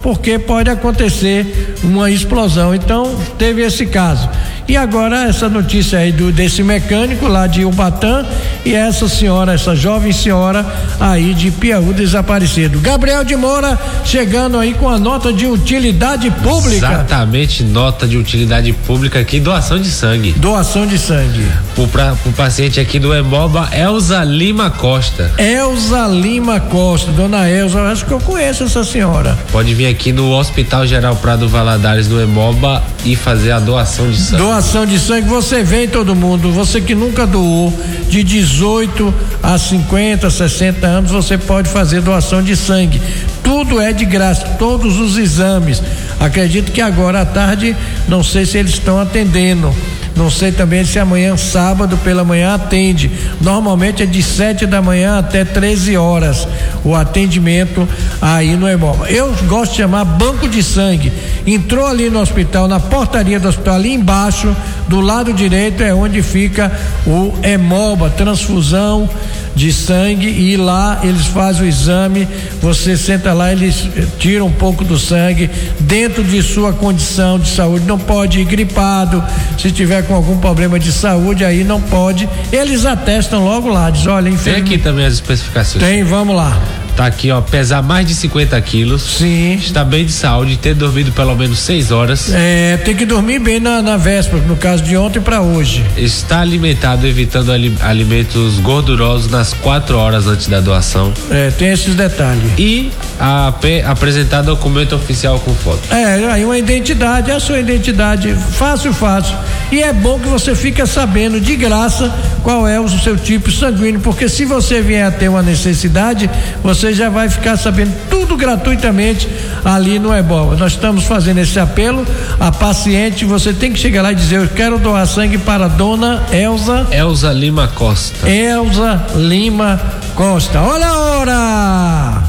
porque pode acontecer uma explosão. Então teve esse caso. E agora essa notícia aí desse mecânico lá de Ubatã e essa senhora, essa jovem senhora aí de Piauí desaparecido. Gabriel de Moura chegando aí com a nota de utilidade pública. Exatamente, nota de utilidade pública aqui, doação de sangue. Doação de sangue. Pro paciente aqui do Hemoba, Elza Lima Costa. Elza Lima Costa, dona Elza, eu acho que eu conheço essa senhora. Pode vir aqui no Hospital Geral Prado Valadares do Hemoba e fazer a doação de sangue. Doação de sangue, você vem todo mundo, você que nunca doou, de 18 a 50, 60 anos, você pode fazer doação de sangue. Tudo é de graça, todos os exames. Acredito que agora à tarde, não sei se eles estão atendendo. Não sei também se amanhã, sábado, pela manhã atende. Normalmente é de 7 da manhã até 13 horas o atendimento aí no Hemoba. Eu gosto de chamar banco de sangue. Entrou ali no hospital, na portaria do hospital, ali embaixo, do lado direito é onde fica o Hemoba, transfusão de sangue, e lá eles fazem o exame, você senta lá, eles tiram um pouco do sangue dentro de sua condição de saúde. Não pode ir gripado, se tiver com algum problema de saúde aí não pode, eles atestam logo lá, diz, olha, infelizmente. Tem aqui também as especificações. Tem, vamos lá. Tá aqui, ó, pesar mais de 50 quilos. Sim. Está bem de saúde, ter dormido pelo menos 6 horas. Tem que dormir bem na véspera, no caso de ontem para hoje. Está alimentado, evitando alimentos gordurosos nas 4 horas antes da doação. Tem esses detalhes. E apresentar documento oficial com foto. Aí uma identidade, a sua identidade, fácil. E é bom que você fica sabendo de graça qual é o seu tipo sanguíneo, porque se você vier a ter uma necessidade, você já vai ficar sabendo tudo gratuitamente ali no Hemoba. Nós estamos fazendo esse apelo a paciente, você tem que chegar lá e dizer, eu quero doar sangue para dona Elza Lima Costa. Elza Lima Costa. Olha a hora!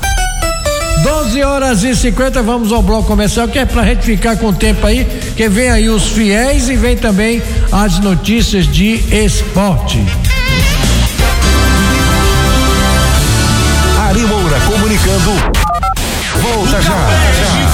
12h50, vamos ao bloco comercial, que é pra gente ficar com o tempo aí, que vem aí os fiéis e vem também as notícias de esporte. Ari Moura comunicando. Volta já.